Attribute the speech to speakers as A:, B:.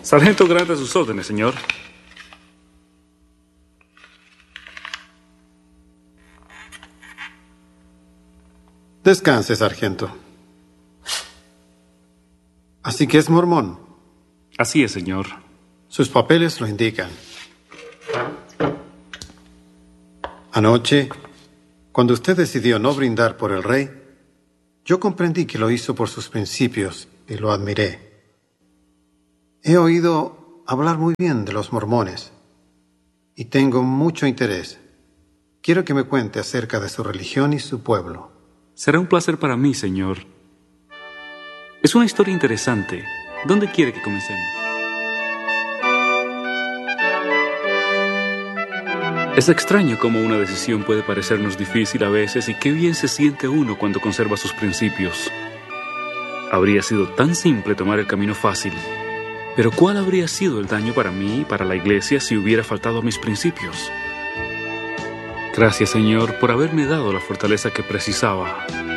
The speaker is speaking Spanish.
A: Sargento Grant, a sus órdenes, señor.
B: Descanse, sargento. Así que es mormón.
A: Así es, señor.
B: Sus papeles lo indican. Anoche, cuando usted decidió no brindar por el rey, yo comprendí que lo hizo por sus principios y lo admiré. He oído hablar muy bien de los mormones y tengo mucho interés. Quiero que me cuente acerca de su religión y su pueblo.
A: Será un placer para mí, señor. Es una historia interesante. ¿Dónde quiere que comencemos? Es extraño cómo una decisión puede parecernos difícil a veces y qué bien se siente uno cuando conserva sus principios. Habría sido tan simple tomar el camino fácil, pero ¿cuál habría sido el daño para mí y para la iglesia si hubiera faltado a mis principios? Gracias, Señor, por haberme dado la fortaleza que precisaba.